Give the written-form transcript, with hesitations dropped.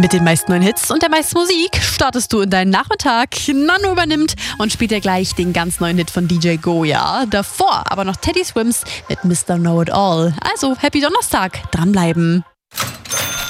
Mit den meisten neuen Hits und der meisten Musik startest du in deinen Nachmittag. Nano übernimmt und spielt dir gleich den ganz neuen Hit von DJ Goya. Davor aber noch Teddy Swims mit Mr. Know It All. Also, Happy Donnerstag, dranbleiben.